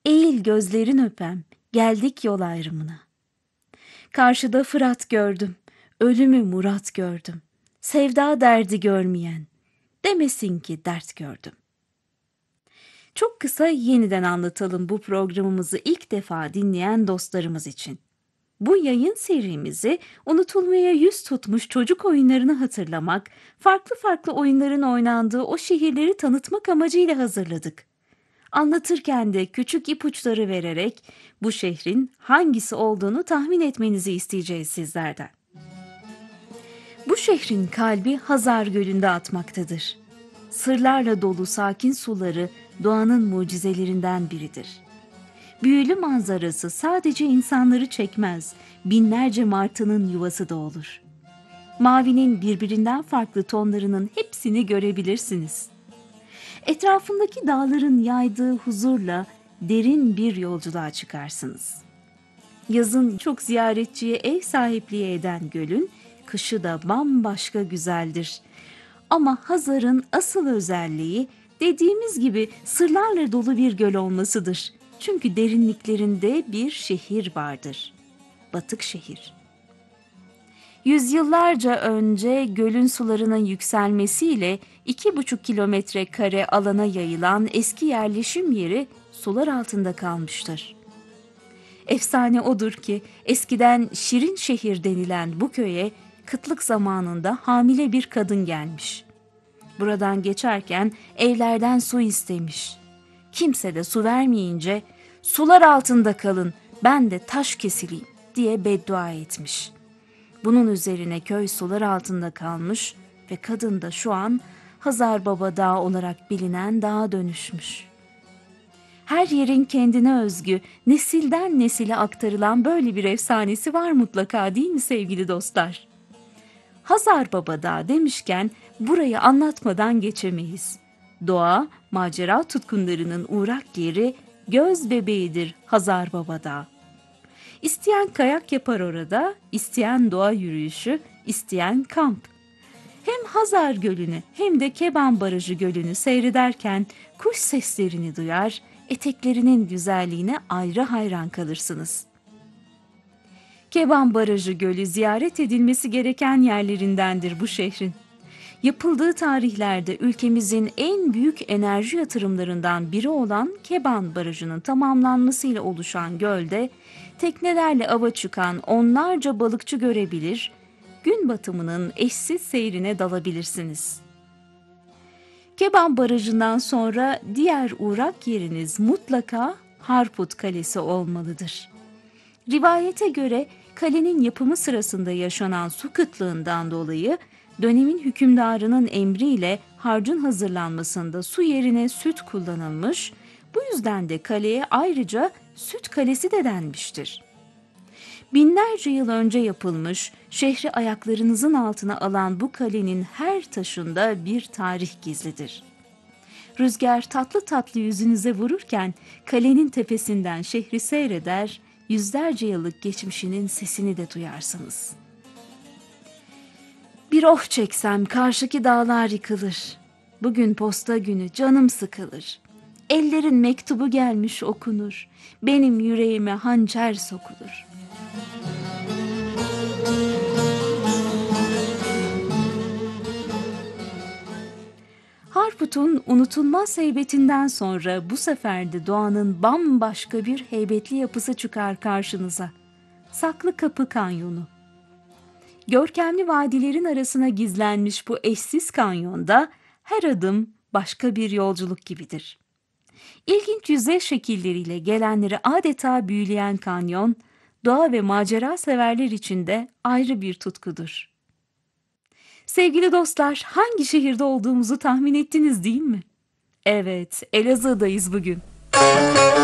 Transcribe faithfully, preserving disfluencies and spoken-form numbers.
eğil gözlerin öpem, geldik yol ayrımına. Karşıda Fırat gördüm, ölümü murat gördüm. Sevda derdi görmeyen, demesin ki dert gördüm. Çok kısa yeniden anlatalım bu programımızı ilk defa dinleyen dostlarımız için. Bu yayın serimizi unutulmaya yüz tutmuş çocuk oyunlarını hatırlamak, farklı farklı oyunların oynandığı o şehirleri tanıtmak amacıyla hazırladık. Anlatırken de küçük ipuçları vererek bu şehrin hangisi olduğunu tahmin etmenizi isteyeceğiz sizlerden. Bu şehrin kalbi Hazar Gölü'nde atmaktadır. Sırlarla dolu sakin suları doğanın mucizelerinden biridir. Büyülü manzarası sadece insanları çekmez, binlerce martının yuvası da olur. Mavinin birbirinden farklı tonlarının hepsini görebilirsiniz. Etrafındaki dağların yaydığı huzurla derin bir yolculuğa çıkarsınız. Yazın çok ziyaretçiye ev sahipliği eden gölün, kışı da bambaşka güzeldir. Ama Hazar'ın asıl özelliği dediğimiz gibi sırlarla dolu bir göl olmasıdır. Çünkü derinliklerinde bir şehir vardır. Batık şehir. Yüzyıllarca önce gölün sularının yükselmesiyle iki buçuk kilometre kare alana yayılan eski yerleşim yeri sular altında kalmıştır. Efsane odur ki eskiden Şirin Şehir denilen bu köye kıtlık zamanında hamile bir kadın gelmiş. Buradan geçerken evlerden su istemiş. Kimse de su vermeyince sular altında kalın, ben de taş kesileyim diye beddua etmiş. Bunun üzerine köy sular altında kalmış ve kadın da şu an Hazar Baba Dağı olarak bilinen dağa dönüşmüş. Her yerin kendine özgü, nesilden nesile aktarılan böyle bir efsanesi var mutlaka, değil mi sevgili dostlar? Hazar Baba Dağı demişken burayı anlatmadan geçemeyiz. Doğa, macera tutkunlarının uğrak yeri, göz bebeğidir Hazar Baba Dağı. İsteyen kayak yapar orada, isteyen doğa yürüyüşü, isteyen kamp. Hem Hazar Gölü'nü hem de Keban Barajı Gölü'nü seyrederken kuş seslerini duyar, eteklerinin güzelliğine ayrı hayran kalırsınız. Keban Barajı Gölü ziyaret edilmesi gereken yerlerindendir bu şehrin. Yapıldığı tarihlerde ülkemizin en büyük enerji yatırımlarından biri olan Keban Barajı'nın tamamlanmasıyla oluşan gölde teknelerle ava çıkan onlarca balıkçı görebilir, gün batımının eşsiz seyrine dalabilirsiniz. Keban Barajı'ndan sonra diğer uğrak yeriniz mutlaka Harput Kalesi olmalıdır. Rivayete göre kalenin yapımı sırasında yaşanan su kıtlığından dolayı dönemin hükümdarının emriyle harcın hazırlanmasında su yerine süt kullanılmış, bu yüzden de kaleye ayrıca Süt Kalesi de denmiştir. Binlerce yıl önce yapılmış, şehri ayaklarınızın altına alan bu kalenin her taşında bir tarih gizlidir. Rüzgar tatlı tatlı yüzünüze vururken kalenin tepesinden şehri seyreder, yüzlerce yıllık geçmişinin sesini de duyarsınız. Bir oh çeksem karşıki dağlar yıkılır. Bugün posta günü canım sıkılır. Ellerin mektubu gelmiş okunur. Benim yüreğime hançer sokulur. Harput'un unutulmaz heybetinden sonra bu sefer de doğanın bambaşka bir heybetli yapısı çıkar karşınıza. Saklı Kapı Kanyonu. Görkemli vadilerin arasına gizlenmiş bu eşsiz kanyonda her adım başka bir yolculuk gibidir. İlginç yüzey şekilleriyle gelenleri adeta büyüleyen kanyon, doğa ve macera severler için de ayrı bir tutkudur. Sevgili dostlar, hangi şehirde olduğumuzu tahmin ettiniz değil mi? Evet, Elazığ'dayız bugün.